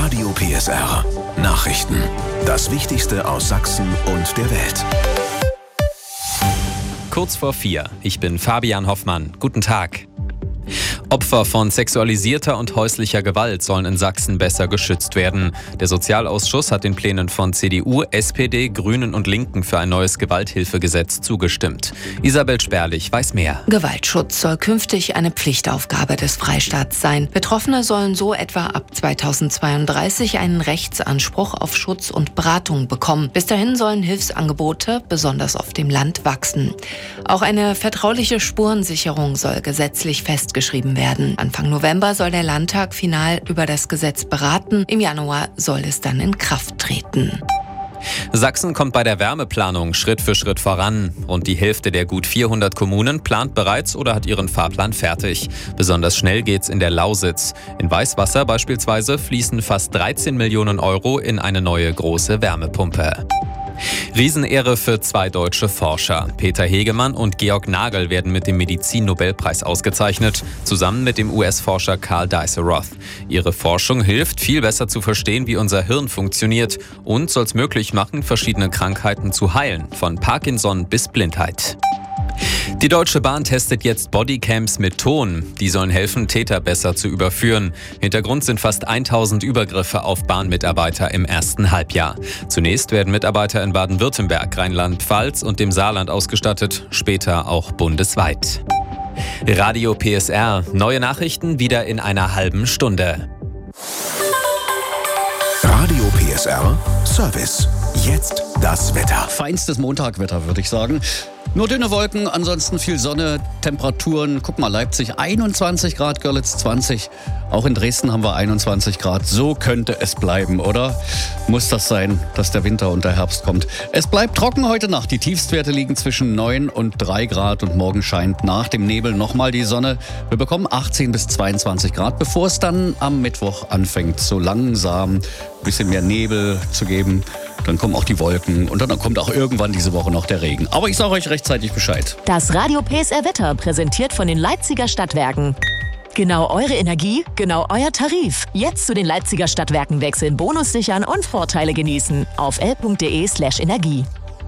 Radio PSR. Nachrichten. Das Wichtigste aus Sachsen und der Welt. Kurz vor 4. Ich bin Fabian Hoffmann. Guten Tag. Opfer von sexualisierter und häuslicher Gewalt sollen in Sachsen besser geschützt werden. Der Sozialausschuss hat den Plänen von CDU, SPD, Grünen und Linken für ein neues Gewalthilfegesetz zugestimmt. Isabel Sperlich weiß mehr. Gewaltschutz soll künftig eine Pflichtaufgabe des Freistaats sein. Betroffene sollen so etwa ab 2032 einen Rechtsanspruch auf Schutz und Beratung bekommen. Bis dahin sollen Hilfsangebote, besonders auf dem Land, wachsen. Auch eine vertrauliche Spurensicherung soll gesetzlich festgeschrieben werden. Anfang November soll der Landtag final über das Gesetz beraten. Im Januar soll es dann in Kraft treten. Sachsen kommt bei der Wärmeplanung Schritt für Schritt voran. Rund die Hälfte der gut 400 Kommunen plant bereits oder hat ihren Fahrplan fertig. Besonders schnell geht's in der Lausitz. In Weißwasser beispielsweise fließen fast 13 Millionen Euro in eine neue große Wärmepumpe. Riesenehre für 2 deutsche Forscher. Peter Hegemann und Georg Nagel werden mit dem Medizin-Nobelpreis ausgezeichnet, zusammen mit dem US-Forscher Karl Dice-Roth. Ihre Forschung hilft, viel besser zu verstehen, wie unser Hirn funktioniert und soll es möglich machen, verschiedene Krankheiten zu heilen, von Parkinson bis Blindheit. Die Deutsche Bahn testet jetzt Bodycams mit Ton. Die sollen helfen, Täter besser zu überführen. Hintergrund sind fast 1000 Übergriffe auf Bahnmitarbeiter im ersten Halbjahr. Zunächst werden Mitarbeiter in Baden-Württemberg, Rheinland-Pfalz und dem Saarland ausgestattet, später auch bundesweit. Radio PSR. Neue Nachrichten wieder in einer halben Stunde. Radio PSR Service. Jetzt das Wetter. Feinstes Montagwetter, würde ich sagen. Nur dünne Wolken, ansonsten viel Sonne, Temperaturen. Guck mal, Leipzig 21 Grad, Görlitz 20. Auch in Dresden haben wir 21 Grad. So könnte es bleiben, oder? Muss das sein, dass der Winter und der Herbst kommt? Es bleibt trocken heute Nacht. Die Tiefstwerte liegen zwischen 9 und 3 Grad und morgen scheint nach dem Nebel nochmal die Sonne. Wir bekommen 18 bis 22 Grad, bevor es dann am Mittwoch anfängt, so langsam ein bisschen mehr Nebel zu geben. Dann kommen auch die Wolken und dann kommt auch irgendwann diese Woche noch der Regen. Aber ich sage euch rechtzeitig Bescheid. Das Radio PSR Wetter präsentiert von den Leipziger Stadtwerken. Genau eure Energie, genau euer Tarif. Jetzt zu den Leipziger Stadtwerken wechseln, Bonus sichern und Vorteile genießen. Auf l.de/energie.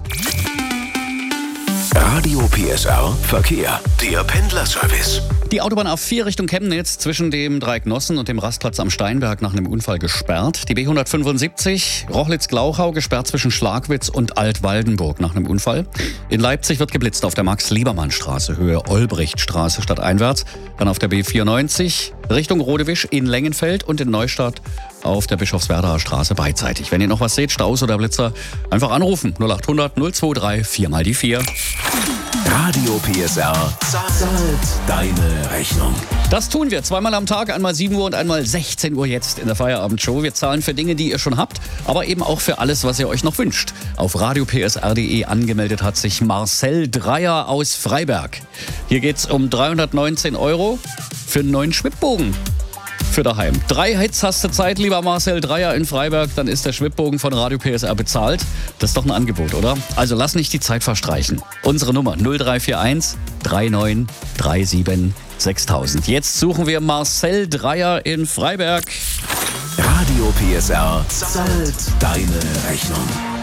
Radio PSR Verkehr. Der Pendlerservice. Die Autobahn A4 Richtung Chemnitz zwischen dem Dreieck Nossen und dem Rastplatz am Steinberg nach einem Unfall gesperrt. Die B175 Rochlitz-Glauchau gesperrt zwischen Schlagwitz und Altwaldenburg nach einem Unfall. In Leipzig wird geblitzt auf der Max-Liebermann-Straße, Höhe Olbrichtstraße stadteinwärts. Dann auf der B94 Richtung Rodewisch in Lengenfeld und in Neustadt auf der Bischofswerdaer Straße beidseitig. Wenn ihr noch was seht, Staus oder Blitzer, einfach anrufen. 0800 023 4 mal die 4. Radio PSR zahlt deine Rechnung. Das tun wir zweimal am Tag, einmal 7 Uhr und einmal 16 Uhr jetzt in der Feierabendshow. Wir zahlen für Dinge, die ihr schon habt, aber eben auch für alles, was ihr euch noch wünscht. Auf radiopsr.de angemeldet hat sich Marcel Dreier aus Freiberg. Hier geht's um 319 Euro für einen neuen Schwibbogen. Für daheim. 3 Hits hast du Zeit, lieber Marcel Dreier in Freiberg, dann ist der Schwibbogen von Radio PSR bezahlt. Das ist doch ein Angebot, oder? Also lass nicht die Zeit verstreichen. Unsere Nummer 0341 3937 6000. Jetzt suchen wir Marcel Dreier in Freiberg. Radio PSR zahlt deine Rechnung.